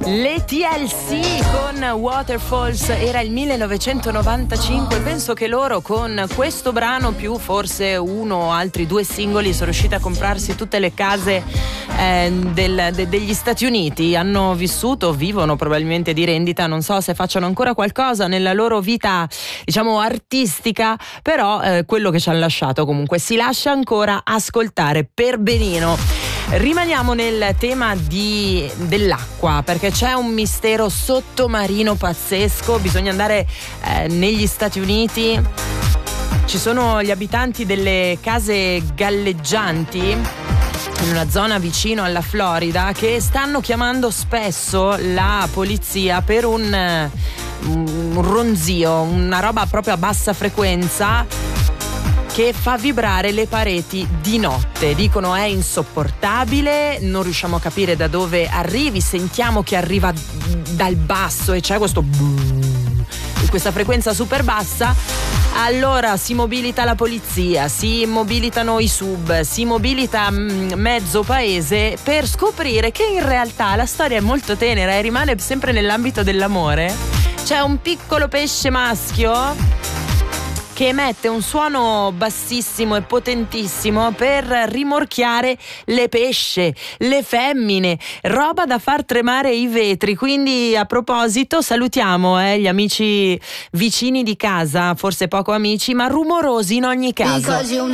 Le TLC con Waterfalls, era il 1995. Penso che loro con questo brano più forse uno o altri due singoli sono riusciti a comprarsi tutte le case degli Stati Uniti. Hanno vissuto, vivono probabilmente di rendita, non so se facciano ancora qualcosa nella loro vita diciamo artistica, però quello che ci hanno lasciato comunque si lascia ancora ascoltare per benino. Rimaniamo nel tema dell'acqua, perché c'è un mistero sottomarino pazzesco. Bisogna andare negli Stati Uniti. Ci sono gli abitanti delle case galleggianti in una zona vicino alla Florida che stanno chiamando spesso la polizia per un ronzio, una roba proprio a bassa frequenza che fa vibrare le pareti di notte. Dicono è insopportabile, non riusciamo a capire da dove arrivi, sentiamo che arriva dal basso e c'è questa frequenza super bassa. Allora si mobilita la polizia, si mobilitano i sub, si mobilita mezzo paese per scoprire che in realtà la storia è molto tenera e rimane sempre nell'ambito dell'amore. C'è un piccolo pesce maschio che emette un suono bassissimo e potentissimo per rimorchiare le pesce, le femmine, roba da far tremare i vetri. Quindi a proposito salutiamo gli amici vicini di casa, forse poco amici ma rumorosi in ogni caso.